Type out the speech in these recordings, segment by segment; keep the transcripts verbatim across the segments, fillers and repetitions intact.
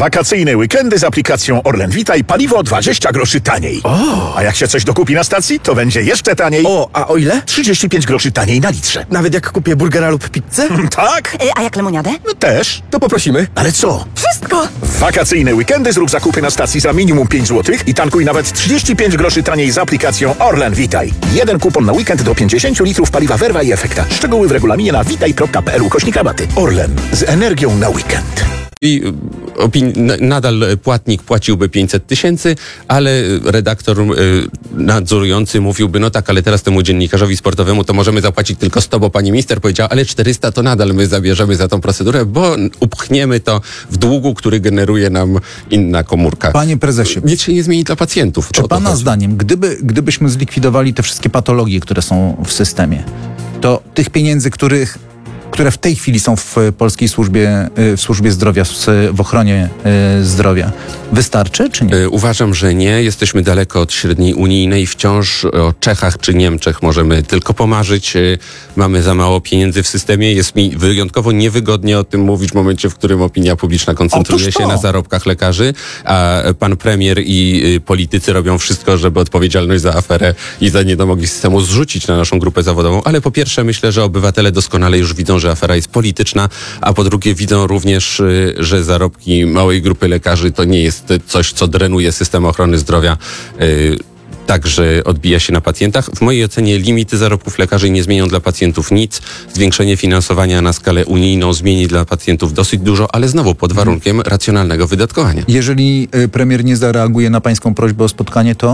Wakacyjne weekendy z aplikacją Orlen Witaj, paliwo dwadzieścia groszy taniej. O! A jak się coś dokupi na stacji, to będzie jeszcze taniej. O, a o ile? trzydzieści pięć groszy taniej na litrze. Nawet jak kupię burgera lub pizzę? Tak? Y, a jak lemoniadę? No też. To poprosimy. Ale co? Wszystko! W wakacyjne weekendy zrób zakupy na stacji za minimum pięć złotych i tankuj nawet trzydzieści pięć groszy taniej z aplikacją Orlen Witaj. Jeden kupon na weekend do pięćdziesiąt litrów paliwa Verva i Efekta. Szczegóły w regulaminie na witaj kropka p l ukośnik rabaty. Orlen. Z energią na weekend. I opini- na- nadal płatnik płaciłby pięćset tysięcy, ale redaktor y, nadzorujący mówiłby, no tak, ale teraz temu dziennikarzowi sportowemu to możemy zapłacić tylko sto, bo pani minister powiedziała, ale czterysta to nadal my zabierzemy za tą procedurę, bo upchniemy to w długu, który generuje nam inna komórka. Panie prezesie, Nic się nie zmieni dla pacjentów. czy O to pana chodzi. zdaniem, gdyby, gdybyśmy zlikwidowali te wszystkie patologie, które są w systemie, to tych pieniędzy, których, które w tej chwili są w polskiej służbie, y, w służbie zdrowia, w, w ochronie y, zdrowia, wystarczy czy nie? Y, Uważam, że nie. Jesteśmy daleko od średniej unijnej. Wciąż o Czechach czy Niemczech możemy tylko pomarzyć. Y, Mamy za mało pieniędzy w systemie. Jest mi wyjątkowo niewygodnie o tym mówić w momencie, w którym opinia publiczna koncentruje Otóż się to. na zarobkach lekarzy, a pan premier i y, politycy robią wszystko, żeby odpowiedzialność za aferę i za niedomogi systemu zrzucić na naszą grupę zawodową. Ale po pierwsze myślę, że obywatele doskonale już widzą, że afera jest polityczna, a po drugie widzą również, y, że zarobki małej grupy lekarzy to nie jest coś, co drenuje system ochrony zdrowia. y, Także odbija się na pacjentach. W mojej ocenie limity zarobków lekarzy nie zmienią dla pacjentów nic. Zwiększenie finansowania na skalę unijną zmieni dla pacjentów dosyć dużo, ale znowu pod warunkiem racjonalnego wydatkowania. Jeżeli y, premier nie zareaguje na pańską prośbę o spotkanie, to?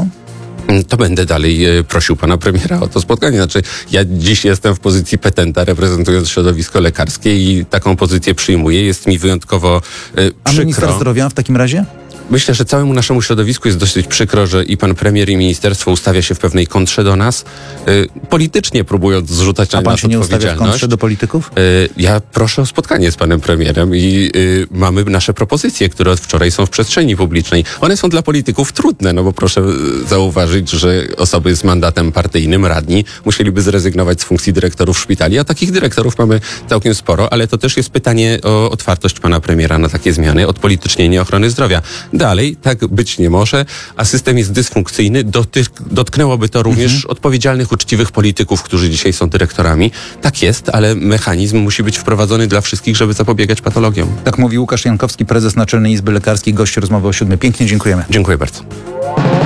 To będę dalej e, prosił pana premiera o to spotkanie. Znaczy, ja dziś jestem w pozycji petenta, reprezentując środowisko lekarskie i taką pozycję przyjmuję. Jest mi wyjątkowo e, A minister przykro. zdrowia w takim razie? Myślę, że całemu naszemu środowisku jest dosyć przykro, że i pan premier, i ministerstwo ustawia się w pewnej kontrze do nas, y, politycznie próbując zrzucać na A pan nas się nie ustawia w odpowiedzialność. kontrze do polityków? Y, ja proszę o spotkanie z panem premierem i y, mamy nasze propozycje, które od wczoraj są w przestrzeni publicznej. One są dla polityków trudne, no bo proszę y, zauważyć, że osoby z mandatem partyjnym, radni, musieliby zrezygnować z funkcji dyrektorów szpitali, a takich dyrektorów mamy całkiem sporo, ale to też jest pytanie o otwartość pana premiera na takie zmiany, odpolitycznienie ochrony zdrowia. Dalej, tak być nie może, a system jest dysfunkcyjny. Dotyk, dotknęłoby to również Mhm. odpowiedzialnych, uczciwych polityków, którzy dzisiaj są dyrektorami. Tak jest, ale mechanizm musi być wprowadzony dla wszystkich, żeby zapobiegać patologiom. Tak mówi Łukasz Jankowski, prezes Naczelnej Izby Lekarskiej, gość rozmowy o siódmej. Pięknie dziękujemy. Dziękuję bardzo.